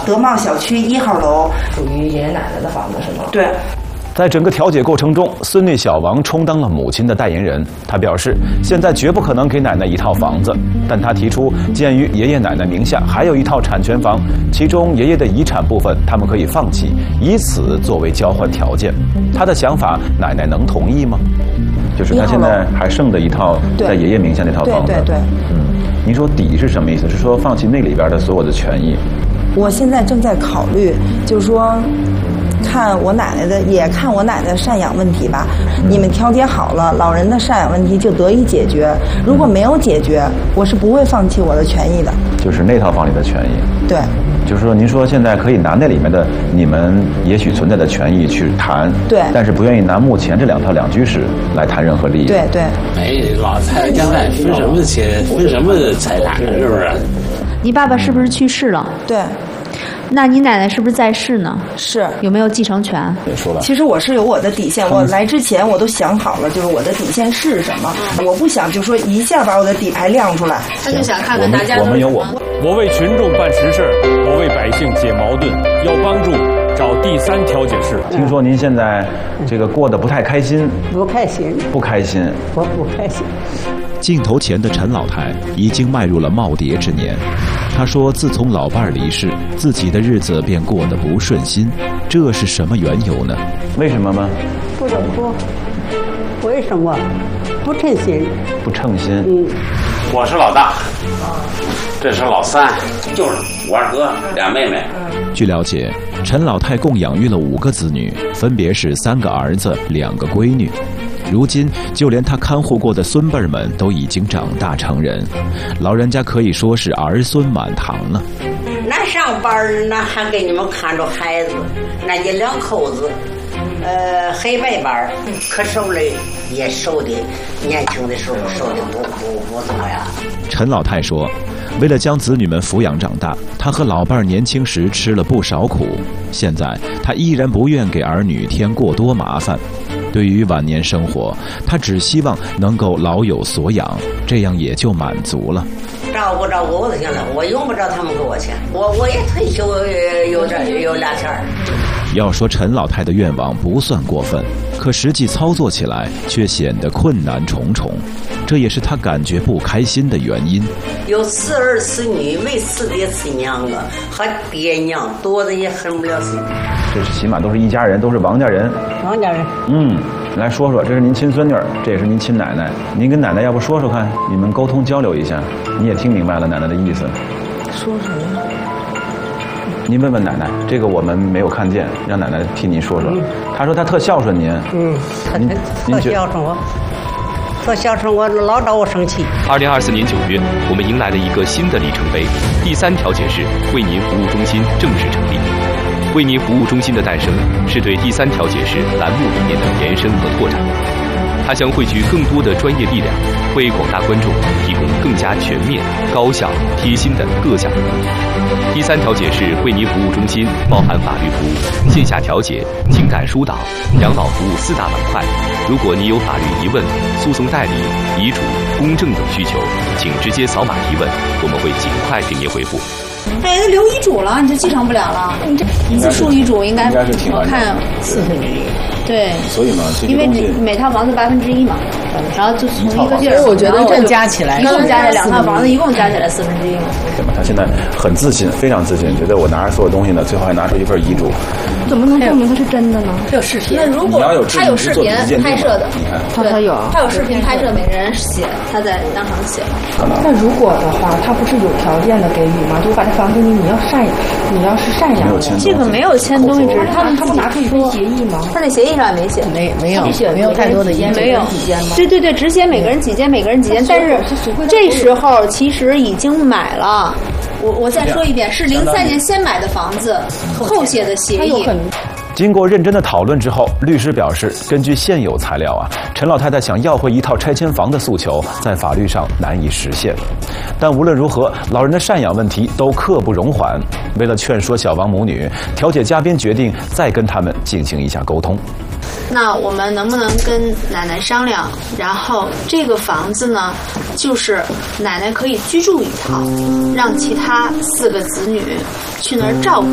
德茂小区1号楼， 属于爷爷奶奶的房子是吗？ 对。 在整个调解过程中，孙女小王充当了母亲的代言人。她表示，现在绝不可能给奶奶一套房子，但她提出，鉴于爷爷奶奶名下还有一套产权房，其中爷爷的遗产部分他们可以放弃，以此作为交换条件。她的想法，奶奶能同意吗？就是她现在还剩的一套在爷爷名下那套房子。 对。 您说底是什么意思？是说放弃那里边的所有的权益？ 我现在正在考虑，就是说。看我奶奶的赡养问题吧，你们调解好了，老人的赡养问题就得以解决。如果没有解决，我是不会放弃我的权益的。 就是那套房里的权益。 对。 就是说，您说现在可以拿那里面的你们也许存在的权益去谈， 对， 但是不愿意拿目前这2套2居室来谈任何利益。 对。 老太太将来分什么钱，分什么财产，是不是？ 你爸爸是不是去世了？ 对。 那你奶奶是不是在世呢？ 是。 有没有继承权？ 说了。 其实我是有我的底线，我来之前我都想好了，就是我的底线是什么。我不想就说一下把我的底牌亮出来。 他就想看看大家。 我们有我。 我为群众办实事，我为百姓解矛盾，要帮助找第3调解室。 听说您现在这个过得不太开心。 不开心。 不开心。 我不开心。 镜头前的陈老太已经迈入了耄耋之年。她说，自从老伴儿离世，自己的日子便过得不顺心，这是什么缘由呢？ 为什么吗？ 不能说，为什么？不称心。 不称心。 我是老大，这是老3，就是我二哥，2妹妹。 据了解，陈老太共养育了5个子女，分别是3个儿子、2个闺女。如今，就连他看护过的孙辈们都已经长大成人，老人家可以说是儿孙满堂了。 那上班那还给你们看着孩子，那一2口子，黑白班，可瘦了也瘦的，年轻的时候瘦的不怎么样。 陈老太说，为了将子女们抚养长大，她和老伴儿年轻时吃了不少苦，现在她依然不愿给儿女添过多麻烦。对于晚年生活，他只希望能够老有所养，这样也就满足了。 照顾我就行了，我用不着他们给我钱，我也退休有2钱。 要说陈老太的愿望不算过分，可实际操作起来却显得困难重重，这也是她感觉不开心的原因。 有4儿4女，没4爹4娘啊，和爹娘多的也恨不了心。 这是起码都是一家人，都是王家人。 王家人。 来说说，这是您亲孙女儿，这也是您亲奶奶。您跟奶奶要不说说看，你们沟通交流一下，你也听明白了奶奶的意思。 说什么？ 您问问奶奶，这个我们没有看见，让奶奶替您说说。她说她特孝顺您。 您特孝顺我。特孝顺我，老找我生气。 2024年9月，我们迎来了一个新的里程碑，第3调解室为您服务中心正式成立。为您服务中心的诞生，是对第3调解室栏目理念的延伸和拓展。它将汇聚更多的专业力量，为广大观众提供更加全面、高效、贴心的各项服务。第3调解室为您服务中心包含法律服务、线下调解、情感疏导、养老服务4大板块。如果你有法律疑问、诉讼代理、遗嘱、公证等需求，请直接扫码提问，我们会尽快给您回复。 哎，留遗嘱了，你就继承不了了。你这自述遗嘱应该是我看 40%。 对， 所以嘛， 因为你每套房子1%嘛，然后就从一个劲儿， 我觉得这加起来， 一共加起来2套房子，一共加起来1/4嘛。 对吧？他现在很自信，非常自信，觉得我拿着所有东西呢，最后还拿出一份遗嘱。 怎么能证明它是真的呢？ 它有视频。 那如果他有视频拍摄的， 他有， 他有视频拍摄，每个人写，他在当场写了。 那如果的话，他不是有条件的给予吗？就把这房子你要是赡养， 这个没有签东西，只是他不拿出一份协议吗？ 他那协议上也没写， 没有太多的意见， 没有对，只写每个人几间，但是这时候其实已经买了。我再说一遍，是03年先买的房子，后写的协议。 经过认真的讨论之后，律师表示，根据现有材料陈老太太想要回一套拆迁房的诉求，在法律上难以实现。但无论如何，老人的赡养问题都刻不容缓。为了劝说小王母女，调解嘉宾决定再跟他们进行一下沟通。 那我们能不能跟奶奶商量？然后这个房子呢，就是奶奶可以居住一套，让其他4个子女去那儿照顾。